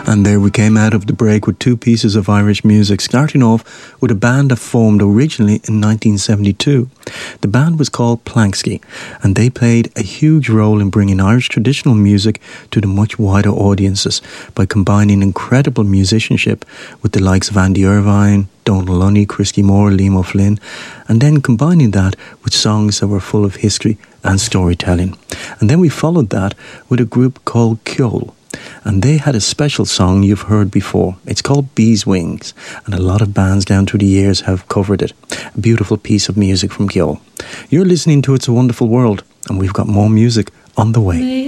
And there we came out of the break with two pieces of Irish music, starting off with a band that formed originally in 1972. The band was called Planksky, and they played a huge role in bringing Irish traditional music to the much wider audiences by combining incredible musicianship with the likes of Andy Irvine, Donal Lunny, Christy Moore, Liam O'Flynn, and then combining that with songs that were full of history and storytelling. And then we followed that with a group called Kjol. And they had a special song you've heard before. It's called Bees Wings, and a lot of bands down through the years have covered it. A beautiful piece of music from Kjol. You're listening to It's a Wonderful World, and we've got more music on the way.